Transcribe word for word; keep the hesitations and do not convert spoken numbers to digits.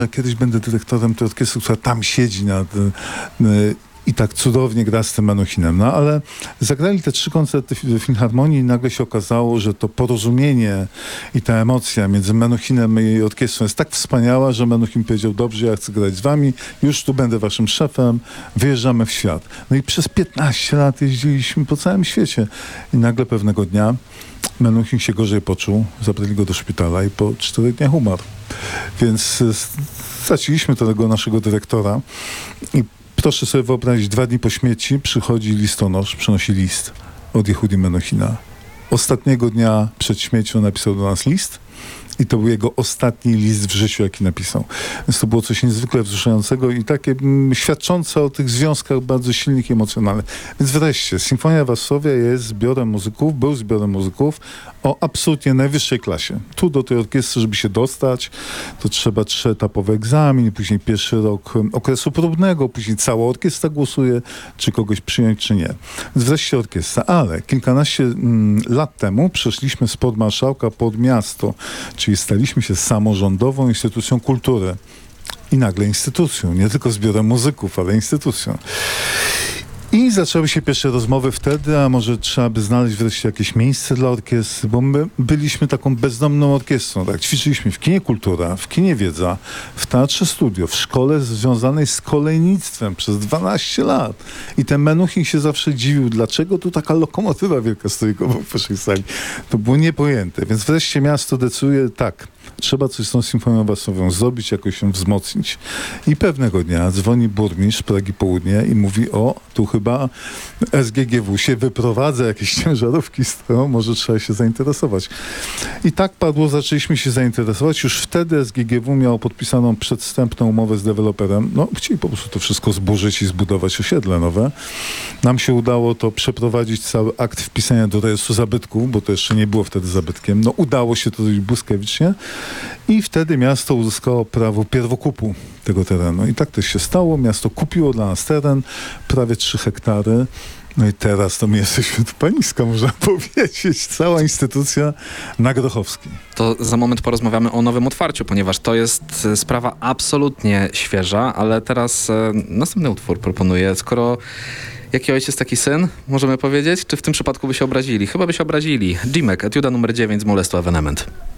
Kiedyś będę dyrektorem tej orkiestry, która tam siedzi nad, i tak cudownie gra z tym Menuhinem. No ale zagrali te trzy koncerty w Filharmonii i nagle się okazało, że to porozumienie i ta emocja między Menuhinem i orkiestrą jest tak wspaniała, że Menuhin powiedział: dobrze, ja chcę grać z wami, już tu będę waszym szefem, wyjeżdżamy w świat. No i przez piętnaście lat jeździliśmy po całym świecie i nagle pewnego dnia Menuhin się gorzej poczuł, zabrali go do szpitala i po czterech dniach umarł. Więc straciliśmy tego naszego dyrektora i proszę sobie wyobrazić, dwa dni po śmierci przychodzi listonosz, przynosi list od Yehudi Menuhina. Ostatniego dnia przed śmiercią napisał do nas list i to był jego ostatni list w życiu, jaki napisał. Więc to było coś niezwykle wzruszającego i takie mm, świadczące o tych związkach bardzo silnych i emocjonalnych. Więc wreszcie, Sinfonia Warszawia jest zbiorem muzyków, był zbiorem muzyków o absolutnie najwyższej klasie. Tu do tej orkiestry, żeby się dostać, to trzeba trzyetapowy egzamin, później pierwszy rok okresu próbnego, później cała orkiestra głosuje, czy kogoś przyjąć, czy nie. Więc wreszcie orkiestra. Ale kilkanaście mm, lat temu przeszliśmy spod marszałka pod miasto, czyli staliśmy się samorządową instytucją kultury. I nagle instytucją, nie tylko zbiorem muzyków, ale instytucją. I zaczęły się pierwsze rozmowy wtedy, a może trzeba by znaleźć wreszcie jakieś miejsce dla orkiestry, bo my byliśmy taką bezdomną orkiestrą, tak? Ćwiczyliśmy w kinie Kultura, w kinie Wiedza, w Teatrze Studio, w szkole związanej z kolejnictwem przez dwanaście lat. I ten Menuhin się zawsze dziwił, dlaczego tu taka lokomotywa wielka stoi w naszej sali. To było niepojęte, więc wreszcie miasto decyduje, tak, trzeba coś z tą Sinfonią Warszawą zrobić, jakoś ją wzmocnić. I pewnego dnia dzwoni burmistrz Pragi Południe i mówi: o, tu chyba S G G W się wyprowadza, jakieś ciężarówki stoją, może trzeba się zainteresować. I tak padło, zaczęliśmy się zainteresować. Już wtedy S G G W miało podpisaną przedwstępną umowę z deweloperem. No, chcieli po prostu to wszystko zburzyć i zbudować osiedle nowe. Nam się udało to przeprowadzić, cały akt wpisania do rejestru zabytków, bo to jeszcze nie było wtedy zabytkiem. No, udało się to zrobić błyskawicznie. I wtedy miasto uzyskało prawo pierwokupu tego terenu. I tak też się stało. Miasto kupiło dla nas teren, prawie trzy hektary. No i teraz to my jesteśmy tu paniska, można powiedzieć. Cała instytucja na Grochowskiej. To za moment porozmawiamy o nowym otwarciu, ponieważ to jest sprawa absolutnie świeża, ale teraz e, następny utwór proponuję. Skoro jaki ojciec, taki syn, możemy powiedzieć? Czy w tym przypadku by się obrazili? Chyba by się obrazili. Jimek, etiuda numer dziewięć z Molestu Evenement.